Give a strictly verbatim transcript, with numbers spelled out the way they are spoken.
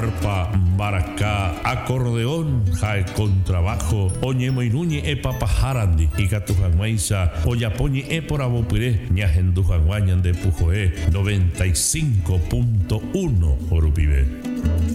arpa, maracá, acordeón, jae contrabajo, oñemoiruñe e papajarandi, y catujanguaisa, oyapoñi e por abopire, ñajendujanguañan de Pujoé, noventa y cinco punto uno Orupibe.